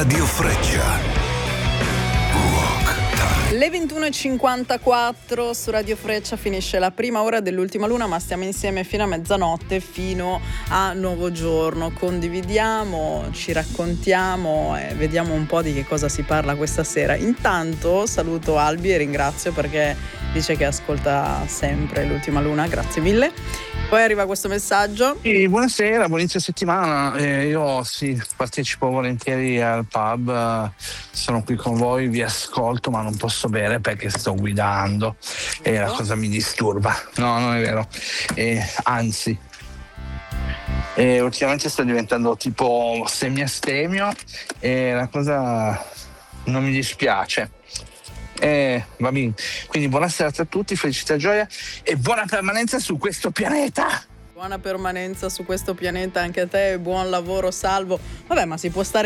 Radio Freccia. Le 21.54 su Radio Freccia finisce la prima ora dell'ultima luna, ma stiamo insieme fino a mezzanotte, fino a nuovo giorno. Condividiamo, ci raccontiamo e vediamo un po' di che cosa si parla questa sera. Intanto saluto Albi e ringrazio perché dice che ascolta sempre l'ultima luna, grazie mille. Poi arriva questo messaggio. Sì, buonasera, buon inizio settimana. Io partecipo volentieri al pub, sono qui con voi, vi ascolto, ma non posso bere perché sto guidando e la cosa mi disturba. No, non è vero. Anzi, ultimamente sto diventando tipo semi-astemio e la cosa non mi dispiace. Va bene, quindi buona serata a tutti, felicità, gioia e buona permanenza su questo pianeta. Buona permanenza su questo pianeta anche a te e buon lavoro, Salvo. Vabbè, ma si può stare